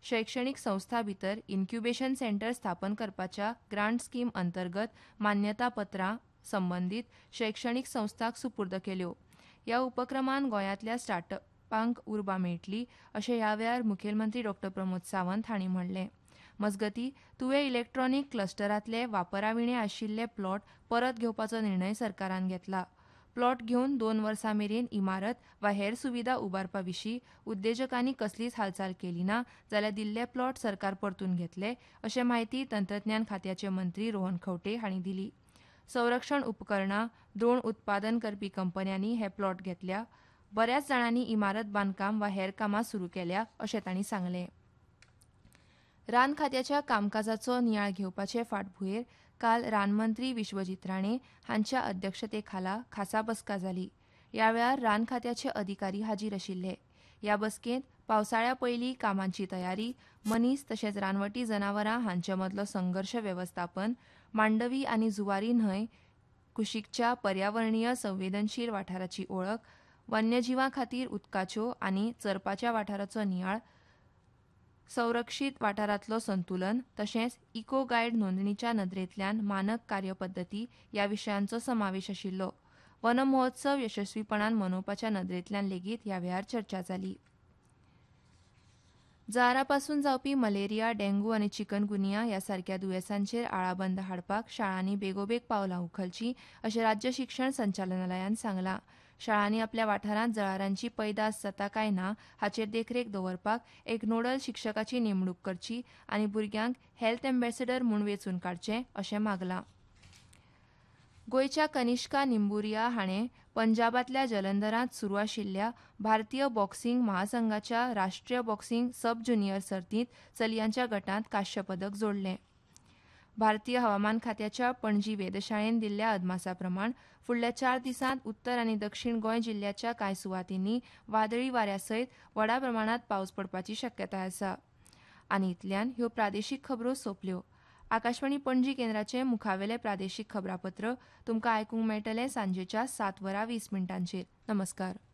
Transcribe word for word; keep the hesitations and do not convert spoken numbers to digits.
शैक्षणिक संस्था भितर इन्क्युबेशन सेंटर स्थापन करपाच्या ग्रांट स्कीम अंतर्गत मान्यतापत्रां संबंधीत शैक्षणिक संस्थांक सुपूर्द केल्यो. ह्या उपक्रमान गोंयांतल्या स्टार्टअपांक उर्बा मेळटली अशें ह्या वेळार मुखेलमंत्री डॉ प्रमोद सावंत हांणी म्हणलें. मजगतीं तुवें इलेक्ट्रॉनीक क्लस्टरांतले वापराविणे आशिल्ले प्लॉट परत घेवपाचो निर्णय सरकारान घेतला. प्लॉट घेवन दोन वर्सां मेरेन इमारत वा हेर सुविधा उबारपा विशीं उद्देजकांनी कसलीच हालचाल केली ना जाल्यार दिल्ले प्लॉट सरकार परतून घेतले अशें माहिती तंत्रज्ञान खात्याचे मंत्री रोहन खंवटे हांणी दिली. संरक्षण उपकरणां ड्रोन उत्पादन करपी कंपन्यांनी हे प्लॉट घेतल्या. बऱ्याच जाणांनी इमारत बांदकाम वा हेर कामां सुरू केल्या अशें तांणी सांगलें. रान खात्याच्या कामकाजाचो नियाळ घेवपाचे फाटभुंयेर काल रानमंत्री विश्वजीत राणे हांच्या अध्यक्षते खाला खासा बसका जाली. ह्या वेळार रान खात्याचे अधिकारी हाजीर आशिल्ले. ह्या बसकेंत पावसाळ्या पयलीं कामांची तयारी, मनीस तशेंच रानवटी जनावरां हांचे मदलो संघर्श वेवस्थापन, मांडवी आनी जुवारी न्हंय कुशिकच्या पर्यावरणीय संवेदनशील वाठाराची ओळख, वन्यजीवां खातीर उदकाच्यो आनी चरपाच्या वाठाराचो नियाळ, संरक्षीत वाठारांतलो संतुलन तशेंच इको गायड नोंदणीच्या नदरेंतल्यान मानक कार्यपद्दती ह्या विशयांचो समावेश आशिल्लो. वन महोत्सव यशस्वीपणान मनोवपाच्या नदरेंतल्यान लेगीत ह्या वेळार चर्चा जाली. जळारां पासून जावपी मलेरिया, डेंग्यू आनी चिकनगुनिया ह्या सारक्या दुयेंसांचेर आळाबंद हाडपाक शाळांनी बेगोबेग पावलां उखलचीं अशें राज्य शिक्षण संचालनालयान सांगलां. शाळांनी आपल्या वाठारांत जळारांची पैदास जाता काय ना हाचेर देखरेख दवरपाक एक नोडल शिक्षकाची नेमणूक करची आनी भुरग्यांक हेल्थ एम्बेसेडर म्हूण वेंचून काडचें अशें मागलां. गोंयच्या कनिष्का निंबुर्या हाणें पंजाबांतल्या जलंधरांत सुरू आशिल्ल्या भारतीय बॉक्सिंग महासंघाच्या राष्ट्रीय बॉक्सिंग सब ज्युनियर सर्तींत चलयांच्या गटांत कांस्य पदक जोडलें. भारतीय हवामान खात्याच्या पणजी वेधशाळेन दिल्ल्या अदमासा प्रमाण फुडल्या चार दिसांत उत्तर आनी दक्षिण गोंय जिल्ह्याच्या कांय सुवातींनी वादळी वाऱ्या सयत व्हडा प्रमाणांत पावस पडपाची शक्यताय आसा. आनी इतल्यान ह्यो प्रादेशीक खबरो सोंपल्यो. आकाशवाणी पणजी केंद्राचे मुखावेले प्रादेशीक खबरापत्र तुमकां आयकूंक मेळटलें सांजेच्या सात वरां वीस मिनटांचेर. नमस्कार.